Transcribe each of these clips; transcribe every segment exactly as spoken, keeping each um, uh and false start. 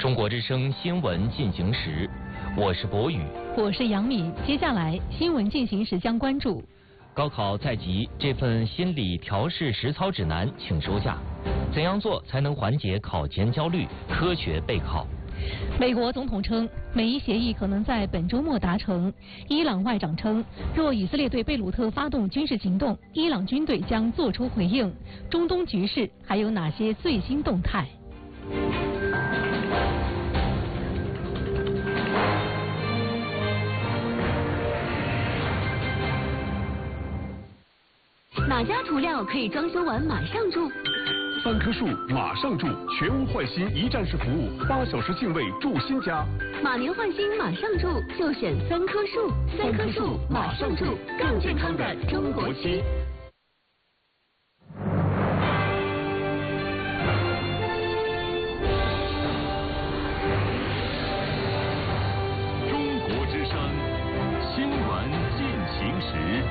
中国之声新闻进行时，我是博宇， 我是杨敏。接下来新闻进行时将关注： 高考在即，这份心理调试实操指南请收下。怎样做才能缓解考前焦虑？科学备考。 美国总统称，美伊协议可能在本周末达成。伊朗外长称，若以色列对贝鲁特发动军事行动，伊朗军队将作出回应。中东局势还有哪些最新动态？ 哪家涂料可以装修完马上住？ 三棵树马上住，全屋换新一站式服务，八小时净位住新家。 马年换新马上住，就选三棵树。三棵树马上住，更健康的中国区。 中国之声新闻进行时。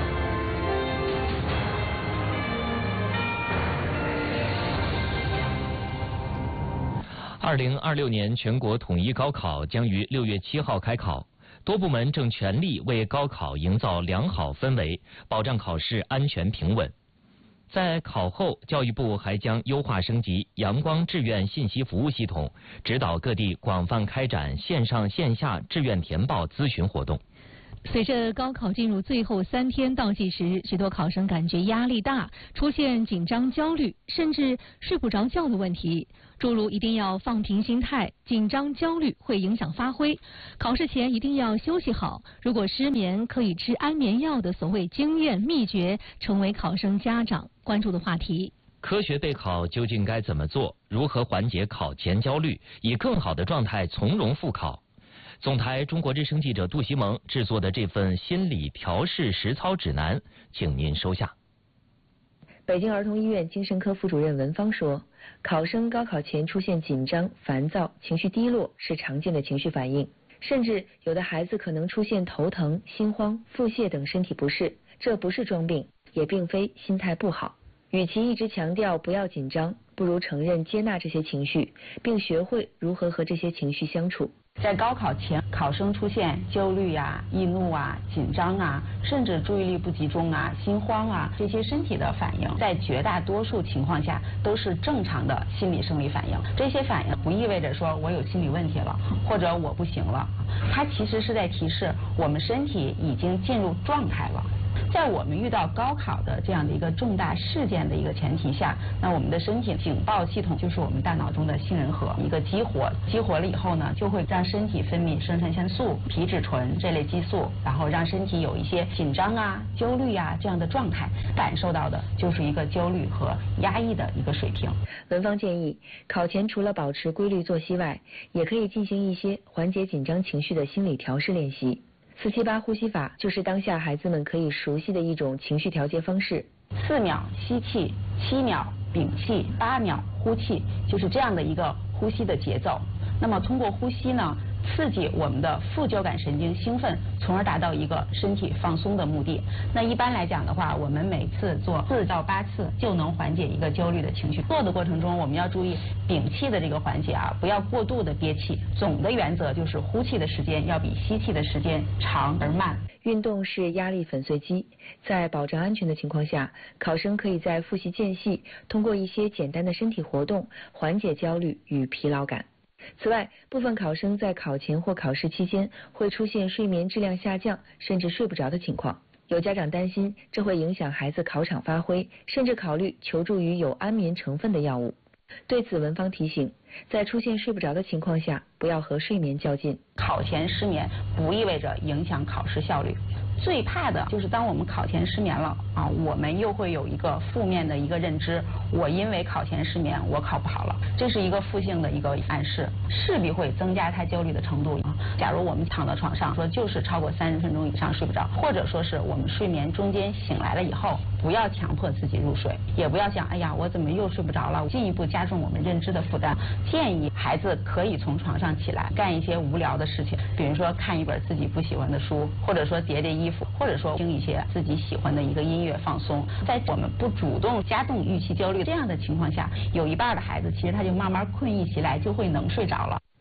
二零二六年全国统一高考将于六月七号开考，多部门正全力为高考营造良好氛围，保障考试安全平稳。在考后，教育部还将优化升级阳光志愿信息服务系统，指导各地广泛开展线上线下志愿填报咨询活动。 随着高考进入最后三天倒计时，许多考生感觉压力大，出现紧张、焦虑，甚至睡不着觉的问题。诸如一定要放平心态，紧张、焦虑会影响发挥；考试前一定要休息好，如果失眠可以吃安眠药的所谓经验秘诀，成为考生家长关注的话题。 科学备考究竟该怎么做？如何缓解考前焦虑，以更好的状态从容复考？总台中国之声记者杜西蒙制作的这份心理调试实操指南，请您收下。 北京儿童医院精神科副主任文芳说，考生高考前出现紧张、烦躁、情绪低落是常见的情绪反应，甚至有的孩子可能出现头疼、心慌、腹泻等身体不适，这不是装病，也并非心态不好。与其一直强调不要紧张，不如承认接纳这些情绪，并学会如何和这些情绪相处。 在高考前，考生出现焦虑啊、易怒啊、紧张啊，甚至注意力不集中啊、心慌啊，这些身体的反应，在绝大多数情况下都是正常的心理生理反应。这些反应不意味着说我有心理问题了，或者我不行了，它其实是在提示我们身体已经进入状态了。在我们遇到高考的这样的一个重大事件的一个前提下，那我们的身体警报系统就是我们大脑中的杏仁核一个激活，激活了以后呢，就会让身体分泌肾上腺素、皮质醇这类激素，然后让身体有一些紧张啊、焦虑啊这样的状态，感受到的就是一个焦虑和压抑的一个水平。 文芳建议，考前除了保持规律作息外，也可以进行一些缓解紧张情绪的心理调试练习。四七八呼吸法就是当下孩子们可以熟悉的一种情绪调节方式。 四秒吸气，七秒屏气，八秒呼气，就是这样的一个呼吸的节奏。那么通过呼吸呢，刺激我们的副交感神经兴奋，从而达到一个身体放松的目的。那一般来讲的话，我们每次做四到八次就能缓解一个焦虑的情绪。做的过程中，我们要注意屏气的这个环节啊，不要过度的憋气。总的原则就是呼气的时间要比吸气的时间长而慢。 运动是压力粉碎机，在保障安全的情况下，考生可以在复习间隙通过一些简单的身体活动缓解焦虑与疲劳感。此外，部分考生在考前或考试期间会出现睡眠质量下降，甚至睡不着的情况。有家长担心这会影响孩子考场发挥，甚至考虑求助于有安眠成分的药物。对此，文芳提醒，在出现睡不着的情况下，不要和睡眠较劲。 考前失眠不意味着影响考试效率。最怕的就是当我们考前失眠了啊，我们又会有一个负面的一个认知，我因为考前失眠，我考不好了，这是一个负性的一个暗示，势必会增加他焦虑的程度。假如我们躺到床上说就是超过三十分钟以上睡不着，或者说是我们睡眠中间醒来了以后，不要强迫自己入睡，也不要想哎呀我怎么又睡不着了，进一步加重我们认知的负担。建议孩子可以从床上起来干一些无聊的事情，比如说看一本自己不喜欢的书，或者说叠叠衣服，或者说听一些自己喜欢的一个音乐放松。在我们不主动加重预期焦虑这样的情况下，有一半的孩子其实他就慢慢困意袭来，就会能睡着了。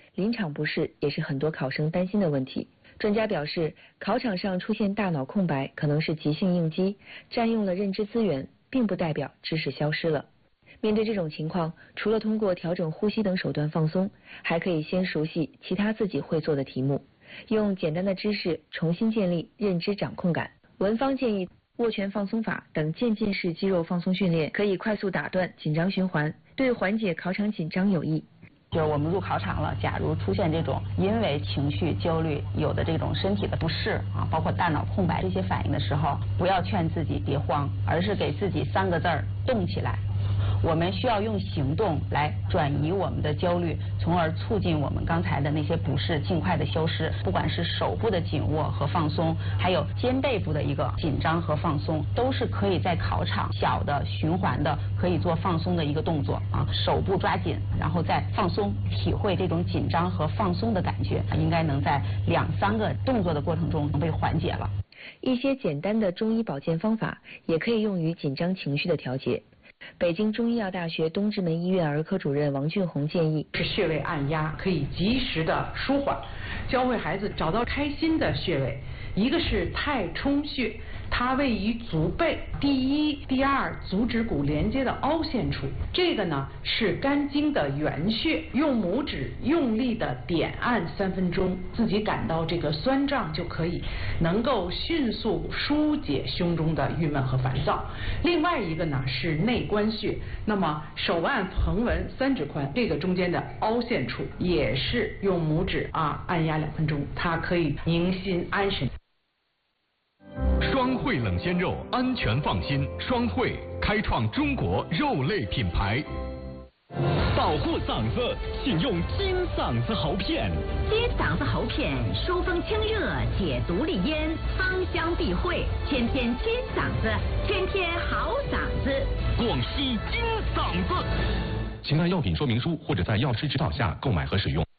临场不适也是很多考生担心的问题。专家表示，考场上出现大脑空白可能是急性应激，占用了认知资源，并不代表知识消失了。面对这种情况，除了通过调整呼吸等手段放松，还可以先熟悉其他自己会做的题目，用简单的知识重新建立认知掌控感。文方建议握拳放松法等渐进式肌肉放松训练可以快速打断紧张循环，对缓解考场紧张有益。 就是我们入考场了，假如出现这种因为情绪焦虑有的这种身体的不适啊，包括大脑空白这些反应的时候，不要劝自己别慌，而是给自己三个字儿：动起来。我们需要用行动来转移我们的焦虑，从而促进我们刚才的那些不适尽快的消失。不管是手部的紧握和放松，还有肩背部的一个紧张和放松，都是可以在考场小的循环的可以做放松的一个动作啊。手部抓紧，然后再放松，体会这种紧张和放松的感觉，应该能在两三个动作的过程中能被缓解了。 一些简单的中医保健方法也可以用于紧张情绪的调节。北京中医药大学东直门医院儿科主任王俊宏建议， 是穴位按压可以及时的舒缓，教会孩子找到开心的穴位。一个是太冲穴，它位于足背第一、第二足趾骨连接的凹陷处，这个呢是肝经的原穴，用拇指用力的点按三分钟，自己感到这个酸胀就可以，能够迅速疏解胸中的郁闷和烦躁。另外一个呢是内关穴，那么手按横纹三指宽，这个中间的凹陷处也是用拇指啊按压两分钟，它可以宁心安神。 双汇冷鲜肉，安全放心。双汇开创中国肉类品牌。 保护嗓子，请用金嗓子喉片。 金嗓子喉片疏风清热，解毒利咽，芳香避秽，天天金嗓子，天天好嗓子。 广西金嗓子。 请看药品说明书或者在药师指导下购买和使用。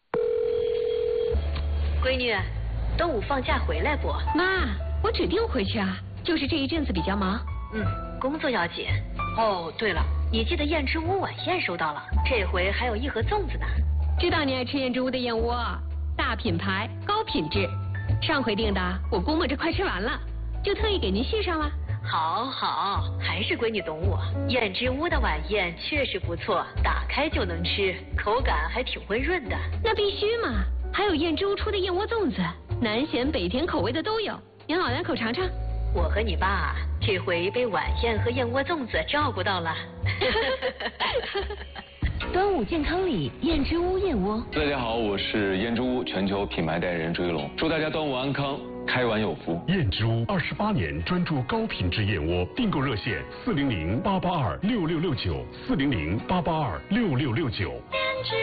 闺女，端午放假回来不？ 妈，我指定回去啊，就是这一阵子比较忙。 嗯，工作要紧。哦，对了，你记得燕之屋晚宴收到了，这回还有一盒粽子呢。 知道你爱吃燕之屋的燕窝，大品牌，高品质。上回订的，我估摸着快吃完了，就特意给您续上了。 好好，还是闺女懂我。燕之屋的晚宴确实不错，打开就能吃，口感还挺温润的。 那必须嘛，还有燕之屋出的燕窝粽子，南咸北甜口味的都有，您老两口尝尝。 我和你爸这回被晚宴和燕窝粽子照顾到了。 端午健康礼，燕之屋燕窝。 大家好，我是燕之屋全球品牌代言人朱一龙，祝大家端午安康，开碗有福。 燕之屋二十八年专注高品质燕窝，订购热线四零零八八二六六六九四零零八八二六六六九。